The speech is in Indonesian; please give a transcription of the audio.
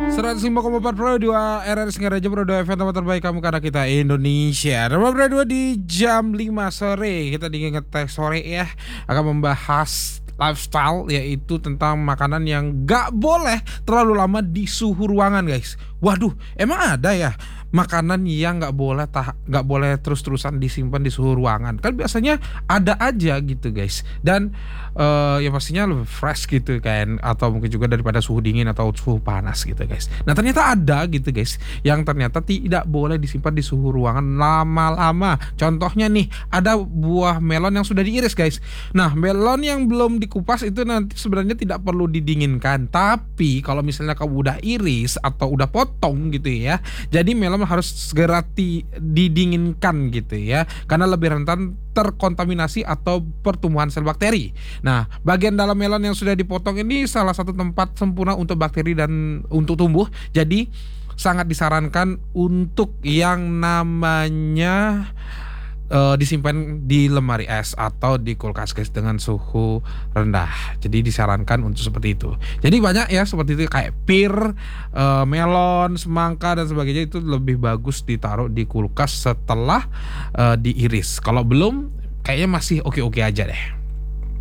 105,4 Pro 2 RRI Singaraja Pro 2 event tempat terbaik kamu karena kita Indonesia. Dan Pro 2 di jam 5 sore kita di ngetek sore ya akan membahas lifestyle, yaitu tentang makanan yang gak boleh terlalu lama di suhu ruangan, guys. Waduh, emang ada ya makanan yang nggak boleh terus-terusan disimpan di suhu ruangan? Kan biasanya ada aja gitu, guys. Dan ya pastinya lebih fresh gitu kan, atau mungkin juga daripada suhu dingin atau suhu panas gitu, guys. Nah ternyata ada gitu, guys, yang ternyata tidak boleh disimpan di suhu ruangan lama-lama. Contohnya nih, ada buah melon yang sudah diiris, guys. Nah melon yang belum dikupas itu nanti sebenarnya tidak perlu didinginkan, tapi kalau misalnya kamu udah iris atau udah potong gitu ya, jadi melon harus segera didinginkan gitu ya, karena lebih rentan terkontaminasi atau pertumbuhan sel bakteri. Nah, bagian dalam melon yang sudah dipotong ini salah satu tempat sempurna untuk bakteri dan untuk tumbuh. Jadi sangat disarankan untuk yang namanya disimpan di lemari es atau di kulkas, guys, dengan suhu rendah. Jadi disarankan untuk seperti itu. Jadi banyak ya seperti itu, kayak pir, melon, semangka dan sebagainya, itu lebih bagus ditaruh di kulkas setelah diiris. Kalau belum, kayaknya masih oke-oke aja deh.